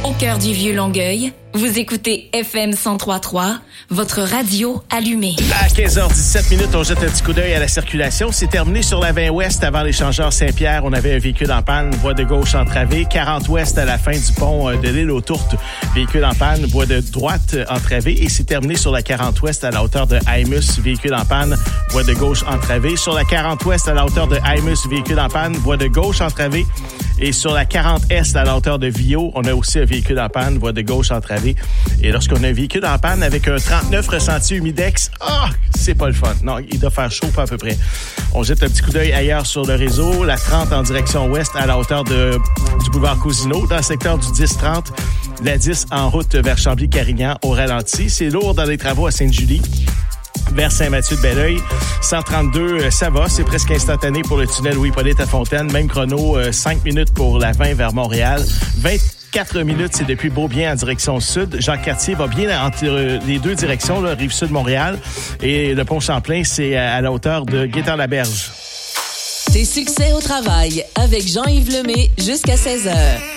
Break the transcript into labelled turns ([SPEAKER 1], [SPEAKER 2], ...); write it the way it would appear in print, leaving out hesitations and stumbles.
[SPEAKER 1] Au cœur du vieux Longueuil, vous écoutez FM 103.3, votre radio allumée.
[SPEAKER 2] À 15h17, on jette un petit coup d'œil à la circulation. C'est terminé sur la 20 Ouest avant l'échangeur Saint-Pierre. On avait un véhicule en panne, voie de gauche entravée. 40 Ouest à la fin du pont de l'île aux Tourtes, véhicule en panne, voie de droite entravée. Et c'est terminé sur la 40 Ouest à la hauteur de Aimus, véhicule en panne, voie de gauche entravée. Sur la 40 Ouest à la hauteur de Aimus, véhicule en panne, voie de gauche entravée. Et sur la 40 Est à la hauteur de Vio, on a aussi un véhicule en panne, voie de gauche entravée. Et lorsqu'on a un véhicule en panne avec un 39 ressenti humidex, c'est pas le fun. Non, il doit faire chaud pas à peu près. On jette un petit coup d'œil ailleurs sur le réseau. La 30 en direction ouest à la hauteur du boulevard Cousineau. Dans le secteur du 10-30, la 10 en route vers Chambly-Carignan au ralenti. C'est lourd dans les travaux à Sainte-Julie. Vers Saint-Mathieu-de-Belleuil. 132, ça va, c'est presque instantané pour le tunnel Louis-Hippolyte à Fontaine. Même chrono, 5 minutes pour la 20 vers Montréal. 24 minutes, c'est depuis Beaubien en direction sud. Jacques-Cartier va bien entre les deux directions, là, Rive-Sud-Montréal. Et le pont Champlain, c'est à la hauteur de Guétard-la-Berge.
[SPEAKER 3] Tes succès au travail avec Jean-Yves Lemay jusqu'à 16h.